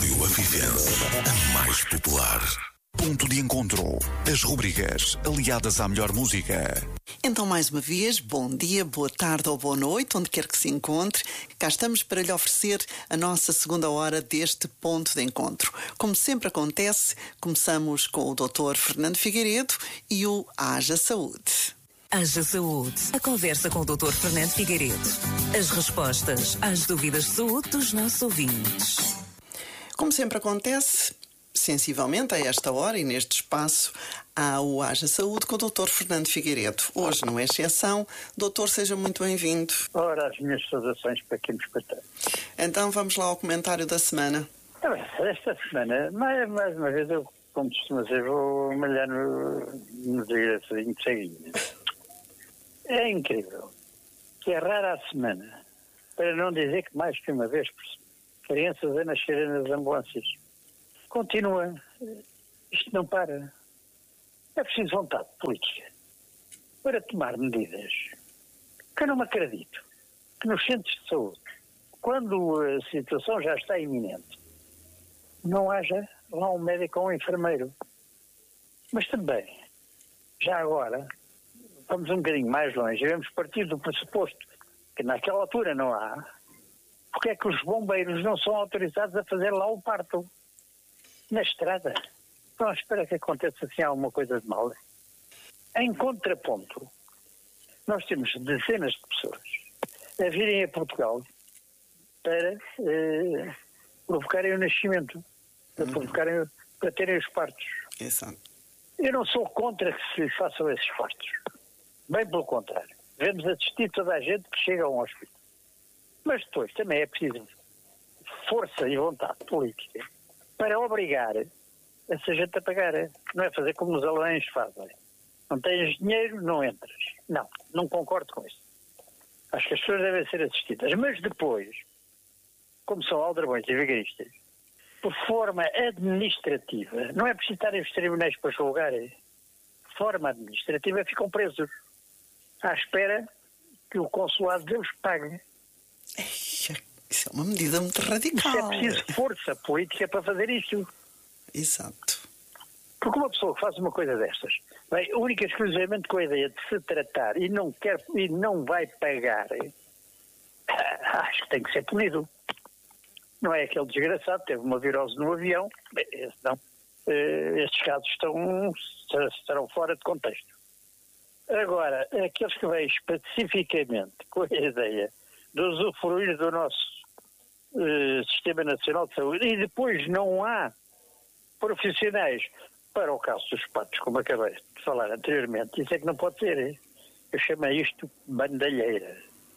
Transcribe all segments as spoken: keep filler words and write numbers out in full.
Rádio Avivense, a mais popular. Ponto de encontro. As rubricas aliadas à melhor música. Então, mais uma vez, bom dia, boa tarde ou boa noite, onde quer que se encontre. Cá estamos para lhe oferecer a nossa segunda hora deste ponto de encontro. Como sempre acontece, começamos com o doutor Fernando Figueiredo e o Haja Saúde. Haja Saúde. A conversa com o doutor Fernando Figueiredo. As respostas às dúvidas de saúde dos nossos ouvintes. Como sempre acontece, sensivelmente a esta hora e neste espaço, há o Haja Saúde com o doutor Fernando Figueiredo. Hoje não é exceção. Doutor, seja muito bem-vindo. Ora, as minhas saudações para quem me escuta. Então vamos lá ao comentário da semana. Esta semana, mais, mais uma vez, eu, como costumo dizer, vou malhar no, no desgraçadinho de ceguinho. É incrível que é rara a semana, para não dizer que mais que uma vez por semana, crianças a nascerem nas ambulâncias. Continua. Isto não para. É preciso vontade política para tomar medidas. Que eu não me acredito que nos centros de saúde, quando a situação já está iminente, não haja lá um médico ou um enfermeiro. Mas também, já agora, vamos um bocadinho mais longe, devemos partir do pressuposto que naquela altura não há. Porque é que os bombeiros não são autorizados a fazer lá o parto? Na estrada. Então espera que aconteça assim alguma coisa de mal. Em contraponto, nós temos dezenas de pessoas a virem a Portugal para eh, provocarem o nascimento, para, uhum. provocarem, para terem os partos. Exato. Eu não sou contra que se façam esses partos. Bem pelo contrário. Devemos assistir toda a gente que chega a um hospital. Mas depois também é preciso força e vontade política para obrigar essa gente a pagar. Não é fazer como os alemães fazem. Não tens dinheiro, não entras. Não, não concordo com isso. Acho que as pessoas devem ser assistidas. Mas depois, como são aldrabões e vigaristas, por forma administrativa, não é preciso estarem os tribunais para julgar. De forma administrativa ficam presos à espera que o consulado deles pague. Isso é uma medida muito radical. Isso é preciso força política para fazer isto. Exato. Porque uma pessoa que faz uma coisa destas, bem, única e exclusivamente com a ideia de se tratar e não quer e não vai pagar, acho que tem que ser punido. Não é aquele desgraçado, teve uma virose no avião, bem, esse não. Estes casos estão, estarão fora de contexto. Agora, aqueles que vêm especificamente com a ideia de usufruir do nosso uh, Sistema Nacional de Saúde e depois não há profissionais para o caso dos partos, como acabei de falar anteriormente, isso é que não pode ser. Hein? Eu chamei isto bandalheira.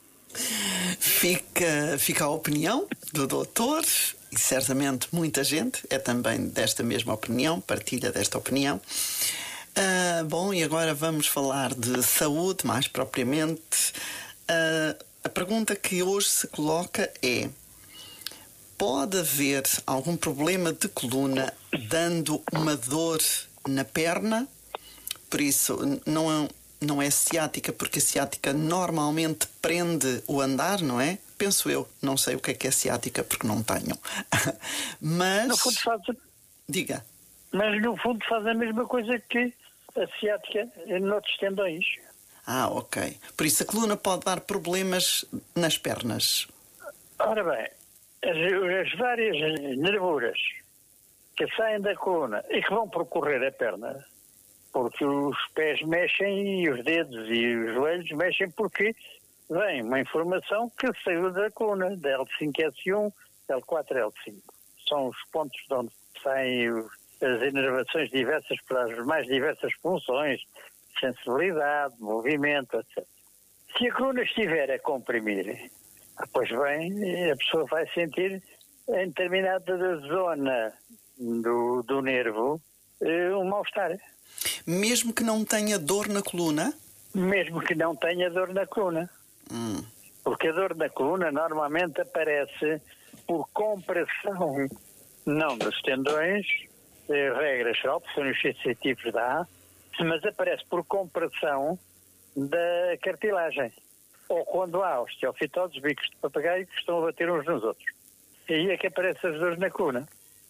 Fica, fica a opinião do doutor e certamente muita gente é também desta mesma opinião, partilha desta opinião. Uh, bom, e agora vamos falar de saúde, mais propriamente. Uh, a pergunta que hoje se coloca é: pode haver algum problema de coluna dando uma dor na perna? Por isso, não é, não é ciática, porque a ciática normalmente prende o andar, não é? Penso eu. Não sei o que é que é ciática, porque não tenho. Mas... No fundo faz... Diga. Mas no fundo faz a mesma coisa que a ciática noutros tendões. Ah, ok. Por isso a coluna pode dar problemas nas pernas. Ora bem, as, as várias nervuras que saem da coluna e que vão percorrer a perna, porque os pés mexem e os dedos e os joelhos mexem porque vem uma informação que saiu da coluna, da L cinco S um, L quatro L cinco. São os pontos de onde saem os, as inervações diversas para as mais diversas funções, sensibilidade, movimento, etcétera. Se a coluna estiver a comprimir, pois bem, a pessoa vai sentir em determinada zona do, do nervo um mal-estar. Mesmo que não tenha dor na coluna? Mesmo que não tenha dor na coluna. Hum. Porque a dor na coluna normalmente aparece por compressão, não dos tendões, regras só, porque são os sensitivos da mas aparece por compressão da cartilagem. Ou quando há osteofitoses, bicos de papagaio que estão a bater uns nos outros. E aí é que aparecem as dores na coluna.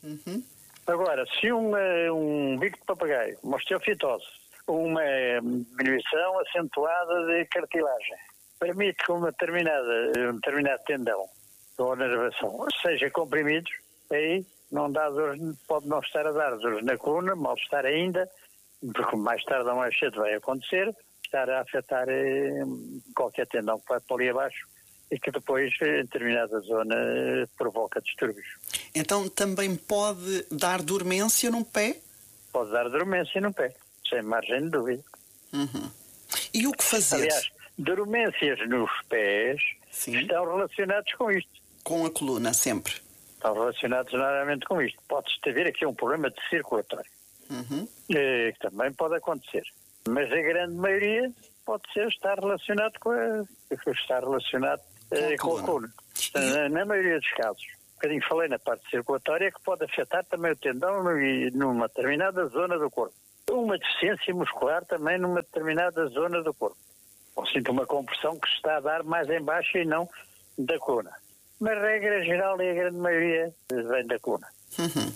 Uhum. Agora, se um, um bico de papagaio, uma osteofitose, uma diminuição acentuada de cartilagem, permite que uma determinada, um determinado tendão ou nervação seja comprimidos, aí não dá dor, pode não estar a dar dores na coluna, mal estar ainda, porque mais tarde ou mais cedo vai acontecer, estar a afetar eh, qualquer tendão que vai para ali abaixo e que depois, em determinada zona, eh, provoca distúrbios. Então também pode dar dormência no pé? Pode dar dormência no pé, sem margem de dúvida. Uhum. E o que fazer? Aliás, dormências nos pés Sim. estão relacionados com isto. Com a coluna, sempre. Estão relacionados normalmente com isto. Pode-se ter aqui um problema de circulatório, Uhum. eh, que também pode acontecer. Mas a grande maioria pode ser estar relacionado com a, estar relacionado, eh, Com a com a coluna. E- Na, na maioria dos casos. Um bocadinho falei na parte circulatória, que pode afetar também o tendão e numa determinada zona do corpo. Uma deficiência muscular também numa determinada zona do corpo. Ou sinto uma compressão que se está a dar mais em baixo e não da coluna. Mas a regra geral e a grande maioria vem da coluna. Uhum.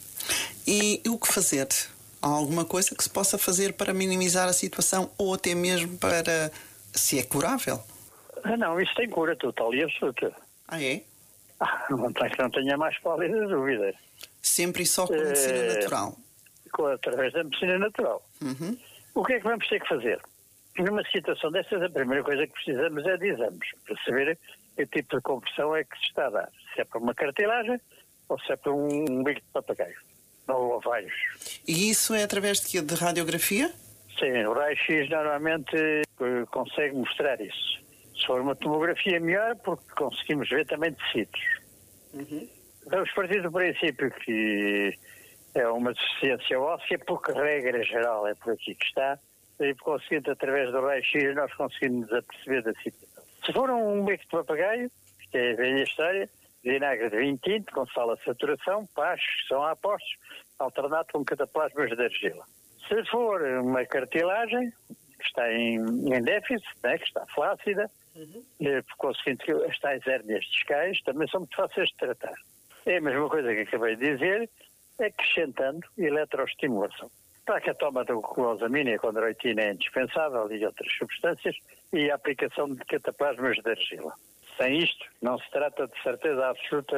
E, e o que fazer? Há alguma coisa que se possa fazer para minimizar a situação ou até mesmo para se é curável? Ah, não, isso tem cura total e absoluta. Ah, é? Ah, não, tem, não tenha mais pálida dúvida. Sempre e só com a medicina Eh, natural? Com, através da medicina natural. Uhum. O que é que vamos ter que fazer? Numa situação destas, a primeira coisa que precisamos é de exames, para saber que tipo de compressão é que se está a dar. Se é para uma cartilagem ou se é para um, um bico de papagaio. Ou vários. E isso é através de quê? De radiografia? Sim, o raio-x normalmente eh, consegue mostrar isso. Se for uma tomografia, melhor, porque conseguimos ver também tecidos. Uhum. Vamos partir do princípio que é uma deficiência óssea, porque regra geral é por aqui que está, e por conseguinte, através do raio-x, nós conseguimos aperceber da situação. Se for um bico de papagaio, isto é a velha história, vinagre de vinho tinto, com sal a saturação, pachos que são apostos, alternado com cataplasmas de argila. Se for uma cartilagem, que está em, em déficit, né, que está flácida, Uhum. e, por conseguinte, as tais hérnias discais também são muito fáceis de tratar. É a mesma coisa que acabei de dizer, acrescentando eletroestimulação. Para que a toma de glucosamina e condroitina é indispensável e outras substâncias, e a aplicação de cataplasmas de argila. Sem isto, não se trata de certeza absoluta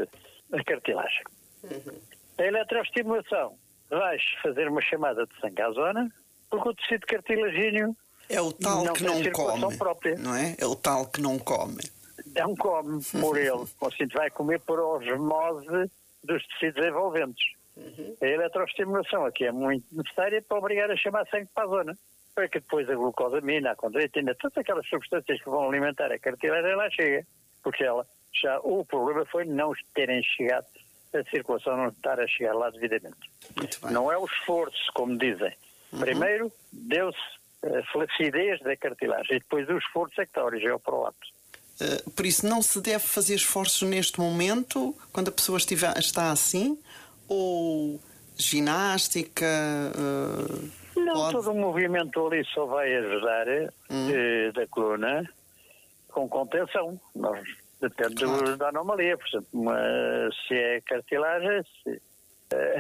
da cartilagem. Uhum. A eletroestimulação vai fazer uma chamada de sangue à zona, porque o tecido cartilagíneo É o tal não que tem não circulação come, própria. não é? É o tal que não come. não come por ele. O paciente vai comer por osmose dos tecidos envolventes. Uhum. A eletroestimulação aqui é muito necessária para obrigar a chamar sangue para a zona, para que depois a glucosamina, a condroitina, todas aquelas substâncias que vão alimentar a cartilagem lá chegue, porque ela já, o problema foi não terem chegado, a circulação não estar a chegar lá devidamente. Muito bem. Não é o esforço, como dizem. Uhum. Primeiro deu-se a flacidez da cartilagem e depois o esforço é que dá origem ao prolapso. Uh, por isso não se deve fazer esforços neste momento, quando a pessoa estiver, está assim, ou ginástica... Uh, Não, pode... todo o movimento ali só vai ajudar Hum. eh, da coluna com contenção. Nós, depende Claro. do, da anomalia. Por exemplo, uma, se é cartilagem, se, eh,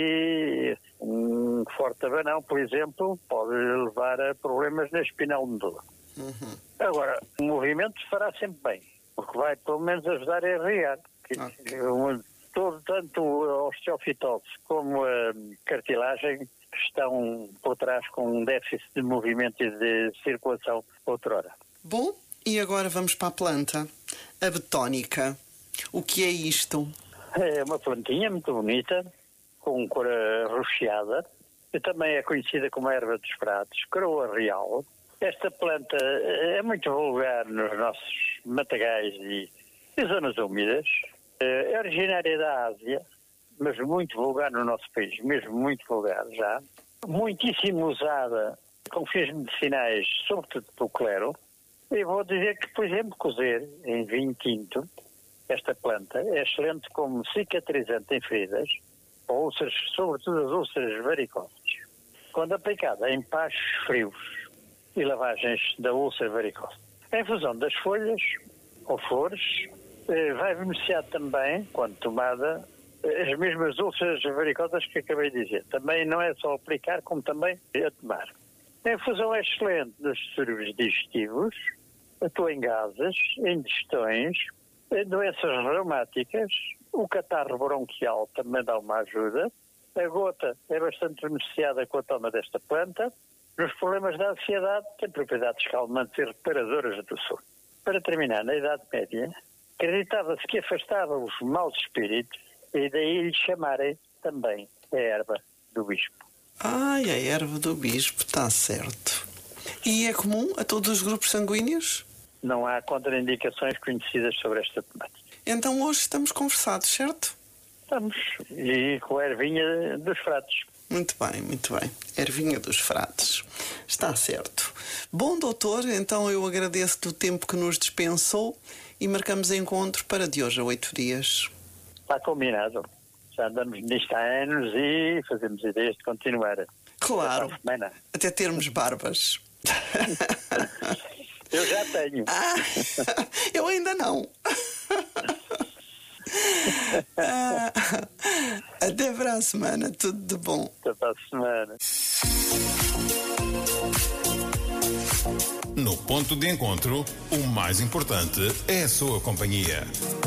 aí um forte abanão, por exemplo, pode levar a problemas na espinal medula. Uhum. Agora, o movimento fará sempre bem, porque vai pelo menos ajudar a irrigar. Que- Ok. um- todo, tanto a osteofitose como a cartilagem estão por trás com um déficit de movimento e de circulação outrora. Bom, e agora vamos para a planta. A betónica. O que é isto? É uma plantinha muito bonita, com cor arroxeada, e também é conhecida como erva dos pratos, coroa real. Esta planta é muito vulgar nos nossos matagais e, e zonas úmidas. É originária da Ásia, mas muito vulgar no nosso país, mesmo muito vulgar já. Muitíssimo usada com fins medicinais, sobretudo pelo clero. E vou dizer que, por exemplo, cozer em vinho tinto esta planta é excelente como cicatrizante em feridas, ou úlceras, sobretudo as úlceras varicosas. Quando aplicada em pachos frios e lavagens da úlcera varicosa. A infusão das folhas ou flores eh, vai beneficiar também, quando tomada, as mesmas úlceras varicosas que acabei de dizer. Também não é só aplicar, como também a tomar. A infusão é excelente nos distúrbios digestivos, atua em gases, em digestões, em doenças reumáticas, o catarro bronquial também dá uma ajuda, a gota é bastante beneficiada com a toma desta planta, nos problemas da ansiedade tem propriedades calmantes e reparadoras do sono. Para terminar, na Idade Média, acreditava-se que afastava os maus espíritos e daí lhe chamarem também a erva do bispo. Ai, a erva do bispo, está certo. E é comum a todos os grupos sanguíneos? Não há contraindicações conhecidas sobre esta temática. Então hoje estamos conversados, certo? Estamos. E com a ervinha dos fratos. Muito bem, muito bem. Ervinha dos frates. Está certo. Bom, doutor, então eu agradeço-lhe o tempo que nos dispensou e marcamos encontro para de hoje a oito dias. Está combinado. Já andamos nisto há anos e fazemos ideias de continuar. Claro. Até termos barbas. Eu já tenho. Ah, eu ainda não. Ah, até para a semana, tudo de bom. Até para a semana. No ponto de encontro, o mais importante é a sua companhia.